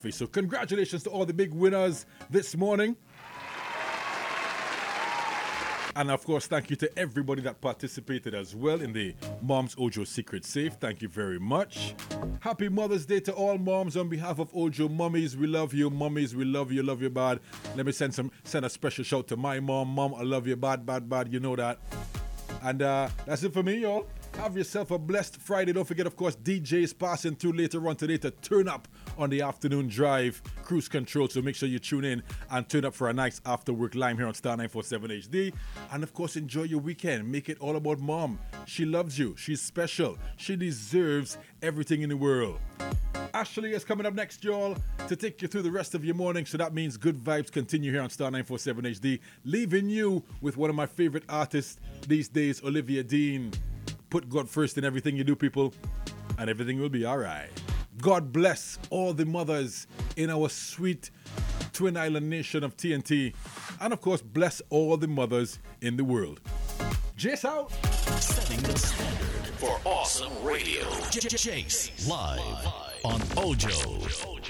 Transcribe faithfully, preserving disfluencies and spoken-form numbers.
So congratulations to all the big winners this morning. And of course, thank you to everybody that participated as well in the Mom's Ojo Secret Safe. Thank you very much. Happy Mother's Day to all moms on behalf of Ojo. Mummies, we love you. Mummies, we love you. Love you bad. Let me send some send a special shout to my mom. Mom, I love you bad, bad, bad. You know that. And uh, that's it for me, y'all. Have yourself a blessed Friday. Don't forget, of course, D Js passing through later on today to turn up on the afternoon drive, cruise control. So make sure you tune in and turn up for a nice after work lime here on Star nine forty-seven H D. And of course, enjoy your weekend. Make it all about mom. She loves you. She's special. She deserves everything in the world. Ashley is coming up next, y'all, to take you through the rest of your morning. So that means good vibes continue here on Star nine forty-seven H D. Leaving you with one of my favorite artists these days, Olivia Dean. Put God first in everything you do, people, and everything will be all right. God bless all the mothers in our sweet Twin Island nation of T N T. And, of course, bless all the mothers in the world. Jace out. Setting the standard for awesome radio. J- Jace live on Ojo.